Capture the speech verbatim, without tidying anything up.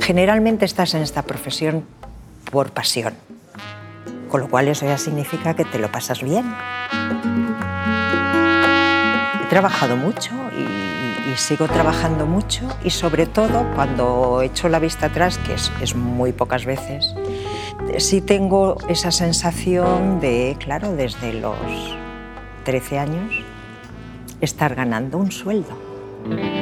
Generalmente estás en esta profesión por pasión, con lo cual eso ya significa que te lo pasas bien. He trabajado mucho y, y sigo trabajando mucho, y sobre todo cuando echo la vista atrás, que es, es muy pocas veces, sí tengo esa sensación de, claro, desde los trece años, estar ganando un sueldo.